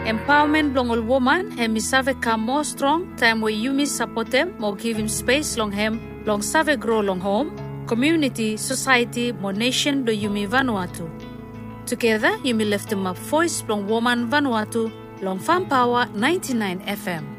Empowerment long all woman hem save come more strong time where you support them more give him space long hem long save grow long home community society more nation do you Vanuatu. Together you lift them up voice long woman Vanuatu long Farm Power 99 FM.